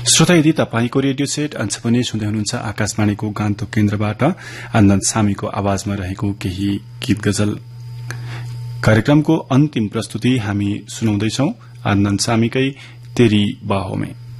श्रोता, यदि तपाईंको रेडियो सेट अंश पनि सुन्दै हुनुहुन्छ आकाशवाणीको गान्तोक केन्द्रबाट आनन्द सामीको आवाजमा रहेको केही गीत गजल कार्यक्रमको अन्तिम प्रस्तुति हामी सुनाउँदैछौ आनन्द सामीकै तेरी बाहों में।